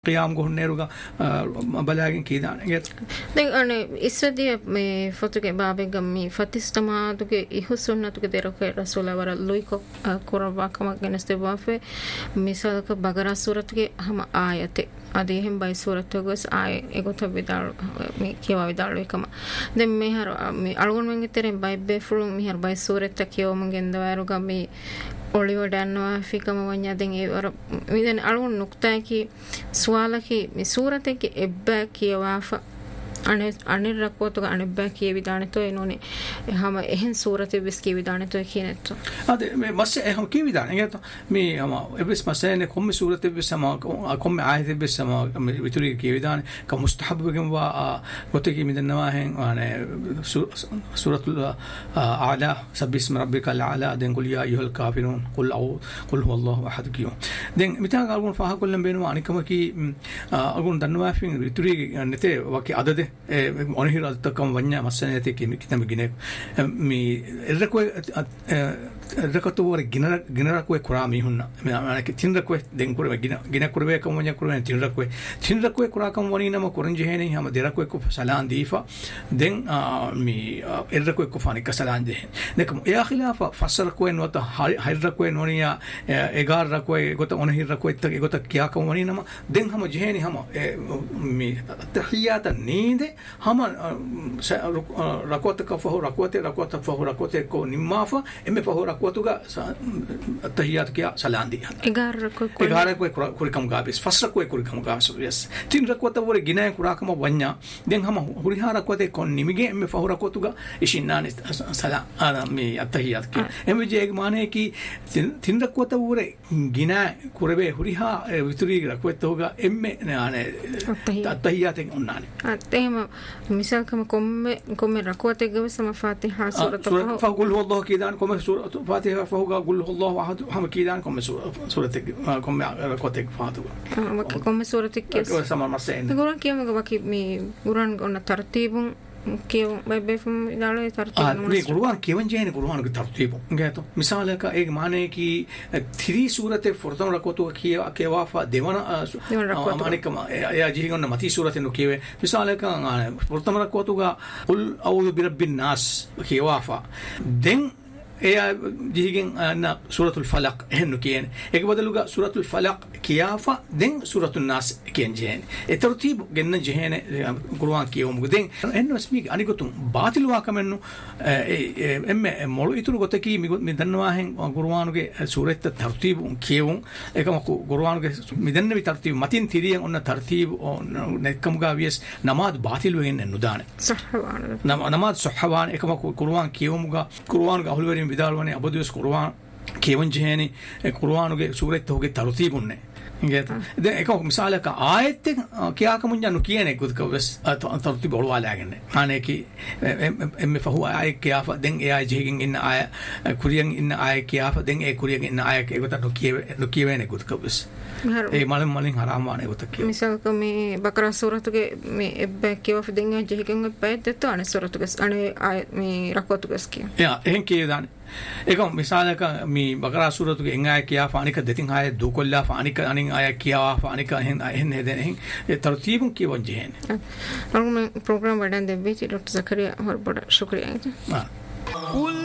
قيام قهنيروغا بلاغين كيدان دغ اسدي مي فوتوغي بابي مي فتستما دوغي يحسن دوغي ديروكي رسول ور لويكو كوربا كما گنستبافه مثالك بغرا سورتغي هم آيته ادي هم باي سورتغس آي اگوت بيدار مي كيوا بيدار لويكما دم مي هر مي الگون منگي ترين باي بفرو مي هر باي سورت كيو منگن دواروغا مي Oliver දන්නවා ෆිකම වඤ්ඤාදෙන් ඒ වර මිදෙන අලුන් නුක්තාකි සුවාලකි මේ සූරතෙකි එබ්බා කියවාෆ අනේ රකෝතක අනෙබ්බා කිය විදානතෝ එනෝනේ හැම එහෙන් සූරතෙ බස් කිය විදානතෝ කියනතෝ අද මේ මස්ස එහෙම කිය විදාන ඒකට මේ හැම එබස් මස්සනේ කොම්මි සූරතෙ බස්සම කොම්මි ආයතෙ බස්සම විතුරි කිය විදාන ක මුස්තහබ් බගම් වා ගොතකි මිදන්නවා හෙන් අනේ සූරතුල් ආලා සබ්බිස්ම රබ්බිකල් ආලා දෙන් කුල් යා අයුහල් කාෆිරුන් කුල් හුවල්ලාහු අහද් කියෝ දෙන් මිතා ගල්ගුන් ෆහ කොල්ලම් බේනවා අනිකම කි අගුන් දන්නවා ෆින් විතුරි නැතේ වකි අදද ඔනහිර අත්තකම් වඤ්ඤා මස්සනේතේ කිතම ගිනේ මේ එරකෝ රකතෝ වර ගිනරකෝ කුරාමි හුන්න මම තින්රකෝ දෙන් කුරේ ගින කුරේ කම වඤ්ඤා කුරේ තින්රකෝ කුරාකම් වනිනම කුරංජි හේනේ හැම දෙරකෝ එක්ක සලාන් දීෆා දෙන් මේ එරකෝ එක්ක ෆානික සලාන් දෙ දෙකම යා ඛිලාෆ ෆස්සරකෝ එනවත හයිරකෝ එනෝනියා එගාරකෝ ගොත ඔනහිරකෝ එක්ක ගොත කියාකම් වනිනම දෙන් හැම ජහේනේ හැම මේ තහියාත නීද හැම රකෝත කෆහ රකෝත ෆහ රකෝත එක්ක නිම්මාෆා එමෙ ෆහ وتوغا التحيات كيا سلاندي اغاركو كوريكم غابيس فسركو كوريكم غابيس يس تين ركوتا ور غينا كوراكم ونيا دين هم هوريهارا كوتي كون نيميگه ام فهورا كوتوغا اشينان سلا مي التحيات كيا ام جيگ معنی کی تين ركوتا ور غينا كوربه هوريها ويتري ركوتوغا ام نانه التحيات انان اتهم مثال كم كم ركوتا غسم فاتحه سوره فقل هو الله كيدان كم سوره فاتحه فوق قل الله احد هم كيدان كم سوره كم ركوتك فاتحه كم سوره كيس سما مسين قران كيما باكي مي قران قلنا ترتيب كيو بيفم دالو ترتيب مي قران كيون جين قران ترتيب گهتو مثالك ایک معنی کی 3 سورته فرتم رکوتو کیوافا دیوانا امانکم یا جیگون متی سورته نو کیوه مثالك فرتم رکوتوگا قل اعوذ برب الناس کیوافا دین ايا جيگين ان سوره الفلق هنو كين اك بدلوغا سوره الفلق كيافا دين سوره الناس كين جين الترتيب جن جهين قران كيوم دين انو اسمي انيغتون باطل واكمنو ام مولو يترو گتكي ميدنوا هن قرانوگه سوره ترتيب كيوم اكم قرانوگه ميدن بي ترتيب متين تيرين ان ترتيب نكمگا ويس نماز باطل وين ندان صحوان نماز صحوان اكم قران كيومگا قرانوگه اولورين විදාලවනේ අබදුස් කුර්ආන් කියවන් ජහේනි කුර්ආනුගේ සූරත් හොගේ තරුතිබුන්නේ ඉංගේත දැන් එක මිසාලක ආයත් කියාකමුන් යනු කියන්නේ කුද්කවස් තරුතිබ ඔලවාලාගන්නේ අනේ කි එම් ෆහු ආය කියාෆ දැන් ඒ ආය ජහකින් ඉන්න ආය කුරියන් ඉන්න ආය කියාෆ දැන් ඒ කුරියන් ඉන්න ආය ඒකට නොකියවෙන්නේ කුද්කවස් ඒ මලින් හරාම වනේ කොට කිය මිසාලක මේ බකරා සූරතුගේ මේ එබ්බ කියාෆ දැන් ජහකින් පෙද්දත අනේ සූරතුගේ අනේ ආය මේ රකෝතුගස් කිය යා එහෙන් කියදානේ ඒක මිසාලක මේ බකරා සූරතුගේ එන් ආය කියාෆ අනික දෙතින් ආය දුකොල්ලා අනික අනින් ආය කියාෆ අනික එහෙන් හෙදෙන ඒ තර්තිබුන් කියවන් ජහේන प्रोग्राम वडन देबी डॉक्टर जकरिया और बड़ा शुक्रिया